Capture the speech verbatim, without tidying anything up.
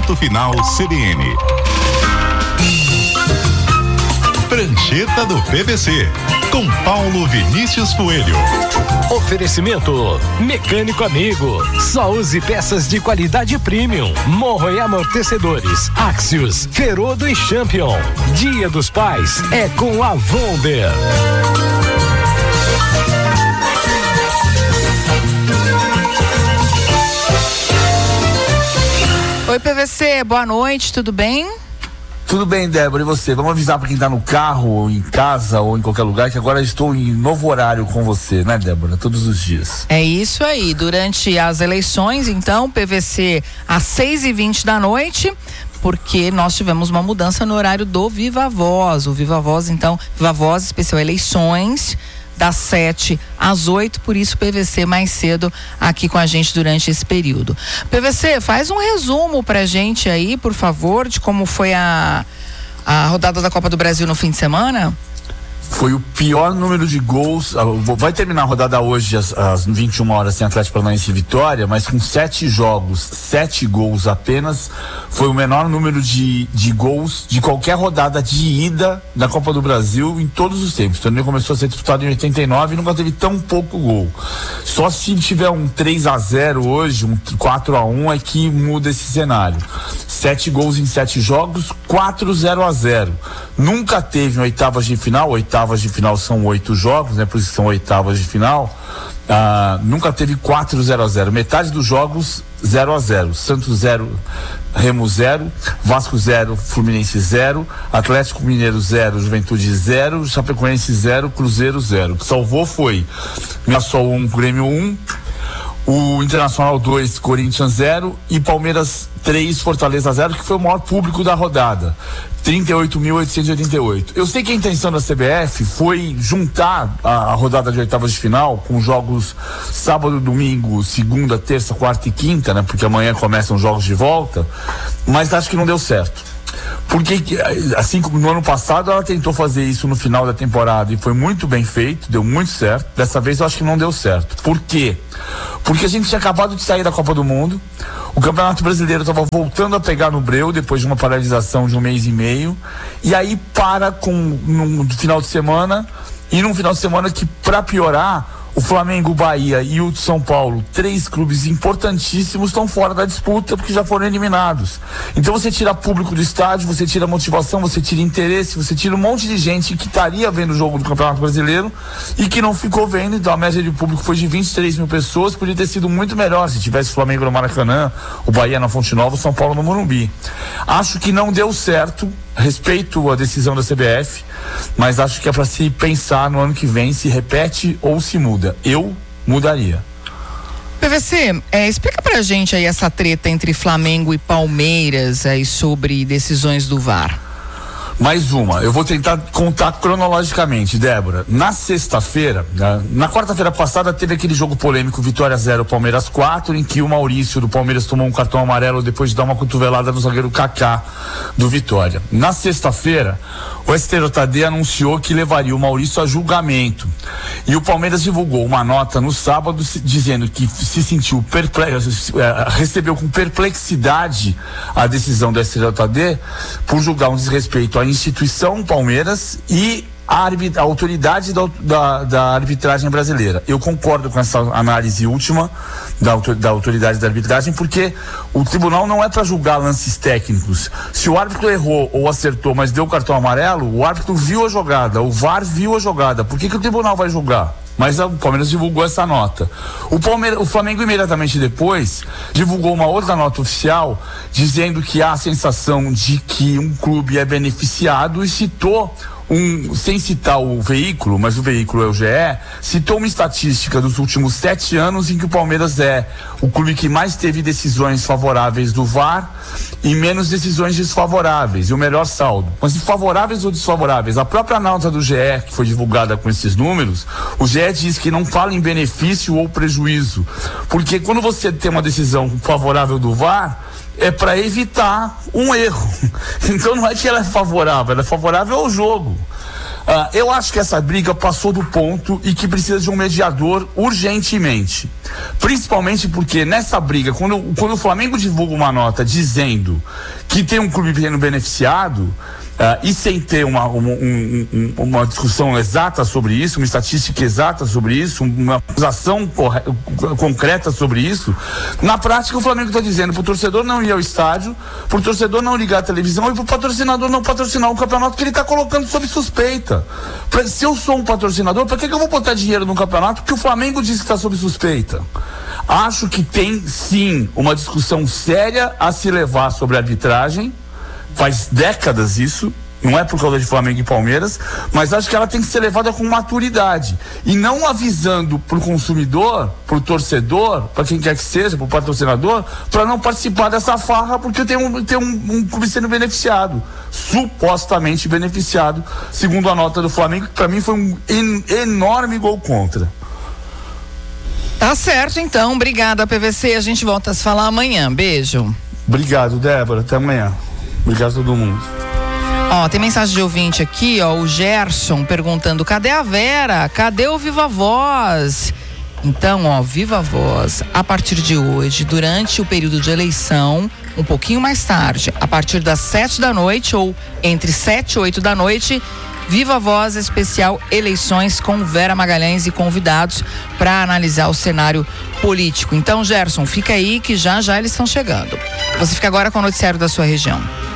Ponto final C B N. Prancheta do P V C, com Paulo Vinícius Coelho. Oferecimento Mecânico Amigo, só use peças de qualidade premium. Morro e amortecedores, Axios, Ferodo e Champion. Dia dos Pais é com a Wonder. Oi, P V C, boa noite, tudo bem? Tudo bem, Débora, e você? Vamos avisar para quem tá no carro, ou em casa, ou em qualquer lugar, que agora estou em novo horário com você, né, Débora? Todos os dias. É isso aí, durante as eleições, então, P V C às seis e vinte da noite, porque nós tivemos uma mudança no horário do Viva Voz. O Viva Voz, então, Viva Voz especial eleições, das sete às oito, por isso P V C mais cedo aqui com a gente durante esse período. P V C, faz um resumo pra gente aí, por favor, de como foi a, a rodada da Copa do Brasil no fim de semana. Foi o pior número de gols. Vai terminar a rodada hoje às, às vinte e uma horas sem Atlético Paranaense e Vitória, mas com sete jogos, sete gols apenas. Foi o menor número de, de gols de qualquer rodada de ida da Copa do Brasil em todos os tempos. O torneio começou a ser disputado em oitenta e nove e nunca teve tão pouco gol. Só se tiver um três a zero hoje, um quatro a um, é que muda esse cenário. Sete gols em sete jogos, quatro zero a zero. Nunca teve em oitavas de final, oitavas de final são oito jogos, né? Por isso que são oitavas de final. Ah, nunca teve quatro zero a zero. Metade dos jogos zero a zero. Santos zero, Remo zero, Vasco zero, Fluminense zero, Atlético Mineiro zero, Juventude zero, Chapecoense zero, Cruzeiro zero. O que salvou foi Mirassol um, Grêmio um, o Internacional dois, Corinthians zero e Palmeiras três, Fortaleza zero, que foi o maior público da rodada. trinta e oito mil oitocentos e oitenta e oito. Eu sei que a intenção da C B F foi juntar a, a rodada de oitavas de final com jogos sábado, domingo, segunda, terça, quarta e quinta, né? Porque amanhã começam os jogos de volta, mas acho que não deu certo. Porque, assim como no ano passado, ela tentou fazer isso no final da temporada e foi muito bem feito, deu muito certo. Dessa vez eu acho que não deu certo. Por quê? Porque a gente tinha acabado de sair da Copa do Mundo, o Campeonato Brasileiro estava voltando a pegar no breu depois de uma paralisação de um mês e meio, e aí para com no final de semana, e num final de semana que, para piorar, o Flamengo, o Bahia e o São Paulo, três clubes importantíssimos, estão fora da disputa porque já foram eliminados. Então você tira público do estádio, você tira motivação, você tira interesse, você tira um monte de gente que estaria vendo o jogo do Campeonato Brasileiro e que não ficou vendo. Então a média de público foi de vinte e três mil pessoas, podia ter sido muito melhor se tivesse o Flamengo no Maracanã, o Bahia na Fonte Nova, o São Paulo no Morumbi. Acho que não deu certo. Respeito a decisão da C B F, mas acho que é para se pensar no ano que vem se repete ou se muda. Eu mudaria. P V C, é, explica pra gente aí essa treta entre Flamengo e Palmeiras aí sobre decisões do V A R. Mais uma, eu vou tentar contar cronologicamente, Débora. Na sexta-feira, na, na quarta-feira passada, teve aquele jogo polêmico, Vitória zero, Palmeiras quatro, em que o Maurício do Palmeiras tomou um cartão amarelo depois de dar uma cotovelada no zagueiro Kaká do Vitória. Na sexta-feira, o S T J D anunciou que levaria o Maurício a julgamento. E o Palmeiras divulgou uma nota no sábado dizendo que se sentiu perplexo, recebeu com perplexidade a decisão do S T J D por julgar um desrespeito à instituição Palmeiras e a, a autoridade da, da, da arbitragem brasileira. Eu concordo com essa análise última da, da autoridade da arbitragem, porque o tribunal não é para julgar lances técnicos. Se o árbitro errou ou acertou, mas deu o cartão amarelo, o árbitro viu a jogada, o V A R viu a jogada. Por que que o tribunal vai julgar? Mas o Palmeiras divulgou essa nota. O, Palmeiras, o Flamengo imediatamente depois divulgou uma outra nota oficial dizendo que há a sensação de que um clube é beneficiado e citou um, sem citar o veículo, mas o veículo é o G E, citou uma estatística dos últimos sete anos em que o Palmeiras é o clube que mais teve decisões favoráveis do V A R e menos decisões desfavoráveis, e o melhor saldo. Mas favoráveis ou desfavoráveis? A própria nota do G E, que foi divulgada com esses números, o G E diz que não fala em benefício ou prejuízo, porque quando você tem uma decisão favorável do V A R, é para evitar um erro. Então não é que ela é favorável, ela é favorável ao jogo. eu acho que essa briga passou do ponto e que precisa de um mediador urgentemente. Principalmente porque nessa briga, quando, quando o Flamengo divulga uma nota dizendo que tem um clube pequeno beneficiado, Uh, e sem ter uma, uma, um, um, uma discussão exata sobre isso, uma estatística exata sobre isso, uma acusação corre- concreta sobre isso, na prática o Flamengo está dizendo para o torcedor não ir ao estádio, para o torcedor não ligar a televisão e para o patrocinador não patrocinar o campeonato que ele está colocando sob suspeita. Pra, se eu sou um patrocinador, para que, que eu vou botar dinheiro num campeonato que o Flamengo diz que está sob suspeita? Acho que tem sim uma discussão séria a se levar sobre a arbitragem. Faz décadas isso, não é por causa de Flamengo e Palmeiras, mas acho que ela tem que ser levada com maturidade e não avisando para o consumidor, para o torcedor, para quem quer que seja, para o patrocinador, para não participar dessa farra, porque tem um, tem um, um clube sendo beneficiado, supostamente beneficiado, segundo a nota do Flamengo, que para mim foi um en- enorme gol contra. Tá certo, então. Obrigada, P V C. A gente volta a se falar amanhã. Beijo. Obrigado, Débora. Até amanhã. Obrigado a todo mundo. Ó, tem mensagem de ouvinte aqui, ó, o Gerson perguntando: cadê a Vera? Cadê o Viva Voz? Então, ó, Viva Voz, a partir de hoje, durante o período de eleição, um pouquinho mais tarde, a partir das sete da noite ou entre sete e oito da noite, Viva Voz especial eleições com Vera Magalhães e convidados para analisar o cenário político. Então, Gerson, fica aí que já já eles estão chegando. Você fica agora com o noticiário da sua região.